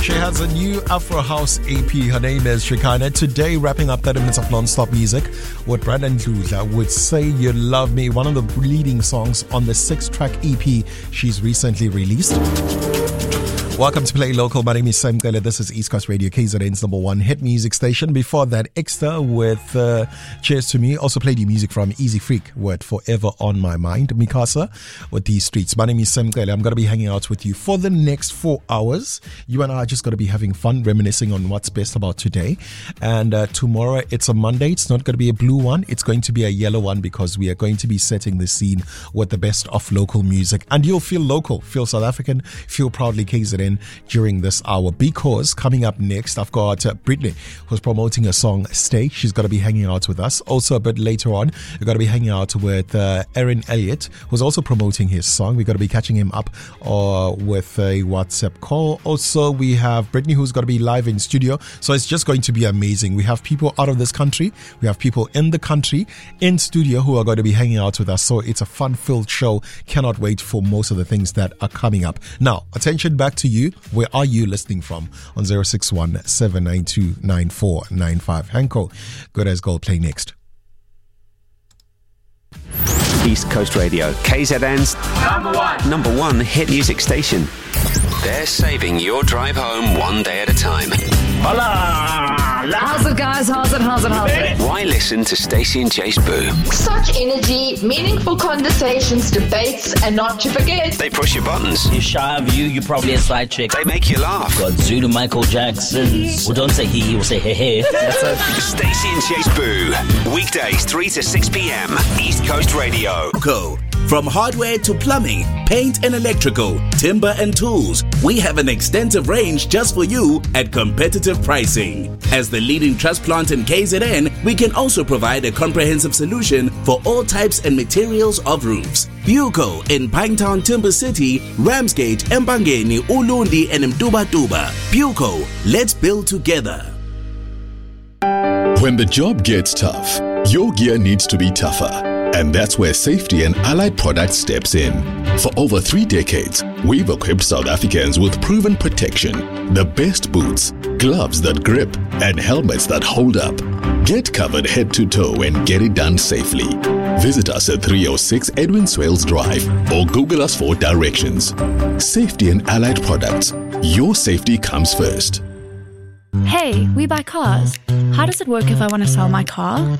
She has a new Afro House EP. Her name is Shekinah. Today, wrapping up 30 minutes of non-stop music with Brandon Dludla would Say You Love Me, one of the leading songs on the 6-track EP she's recently released. Welcome to Play Local. My name is Sam Gele. This is East Coast Radio, KZN's #1 hit music station. Before that, Extra with Cheers to Me. Also played the music from Easy Freak with Forever on My Mind. Mikasa with These Streets. My name is Sam Gele. I'm going to be hanging out with you for the next 4 hours. You and I are just going to be having fun, reminiscing on what's best about today. And tomorrow, it's a Monday. It's not going to be a blue one. It's going to be a yellow one because we are going to be setting the scene with the best of local music. And you'll feel local, feel South African, feel proudly KZN during this hour, because coming up next I've got Brittany, who's promoting a song Stay. She's going to be hanging out with us. Also a bit later on we're going to be hanging out with Aaron Elliott, who's also promoting his song. We're going to be catching him up with a WhatsApp call. Also we have Brittany, who's going to be live in studio, so it's just going to be amazing. We have people out of this country, we have people in the country in studio who are going to be hanging out with us, so it's a fun-filled show. Cannot wait for most of the things that are coming up. Now attention, back to you. Where are you listening from? On 061 792 9495. Hanko, good as gold. Play next. East Coast Radio, KZN's number one hit music station. They're saving your drive home one day at a time. Hola! How's it, guys? How's it? Why listen to Stacey and Jace Boo? Such energy, meaningful conversations, debates, and not to forget, They push your buttons. You're shy of you probably a side chick. They make you laugh. Got Zulu Michael Jackson. Well, don't say he, we'll say hey. Stacey and Jace Boo. Weekdays 3 to 6 p.m. East Coast Radio. Go. From hardware to plumbing, paint and electrical, timber and tools, we have an extensive range just for you at competitive pricing. As the leading truss plant in KZN, we can also provide a comprehensive solution for all types and materials of roofs. Buco in Pinetown, Timber City, Ramsgate, Mbangeni, Ulundi and Mtuba. Buco, let's build together. When the job gets tough, your gear needs to be tougher. And that's where Safety and Allied Products steps in. For over 3 decades, we've equipped South Africans with proven protection, the best boots, gloves that grip, and helmets that hold up. Get covered head to toe and get it done safely. Visit us at 306 Edwin Swales Drive or Google us for directions. Safety and Allied Products. Your safety comes first. Hey, we buy cars. How does it work if I want to sell my car?